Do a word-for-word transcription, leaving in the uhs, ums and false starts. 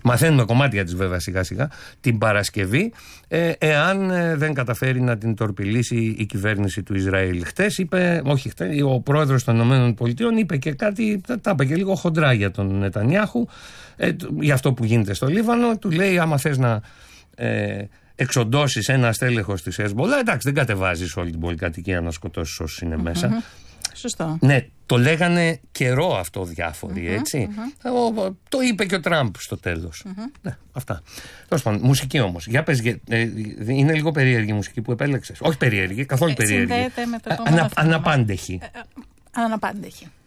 Μαθαίνουμε κομμάτια της βέβαια σιγά σιγά την Παρασκευή, ε, εάν ε, δεν καταφέρει να την τορπιλήσει η κυβέρνηση του Ισραήλ. Χτες είπε, όχι χτες, ο πρόεδρος των ΗΠΑ είπε και κάτι, τα είπε και λίγο χοντρά για τον Νετανιάχου, ε, για αυτό που γίνεται στο Λίβανο. Του λέει, άμα θες να ε, εξοντώσεις ένα στέλεχος της Hezbollah, εντάξει, δεν κατεβάζεις όλη την πολυκατοικία να σκοτώσεις όσους είναι μέσα. Mm-hmm. Σωστό. Ναι, το λέγανε καιρό αυτό διάφοροι, mm-hmm, έτσι. Mm-hmm. Ο, το είπε και ο Τραμπ στο τέλος. Mm-hmm. Ναι, αυτά. Τέλος πάντων, μουσική όμως. Για πες, ε, είναι λίγο περίεργη η μουσική που επέλεξες. Όχι περίεργη, καθόλου ε, περίεργη. Συνδέεται με το Α, ανα, αναπάντεχη. Ε, αναπάντεχη.